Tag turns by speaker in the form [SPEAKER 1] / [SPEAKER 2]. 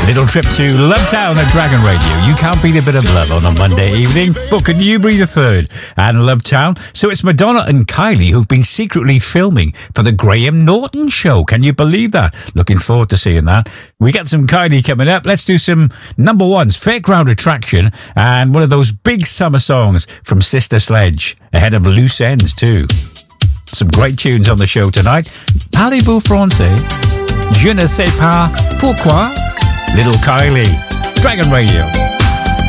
[SPEAKER 1] Little trip to Lovetown at Dragon Radio. You can't beat a bit of love on a Monday evening. Booker Newbury III and Lovetown. So it's Madonna and Kylie who've been secretly filming for the Graham Norton show. Can you believe that? Looking forward to seeing that. We got some Kylie coming up. Let's do some number ones. Fairground Attraction and one of those big summer songs from Sister Sledge. Ahead of Loose Ends too. Some great tunes on the show tonight. Parlez-vous français? Je ne sais pas pourquoi. Little Kylie. Dragon Radio.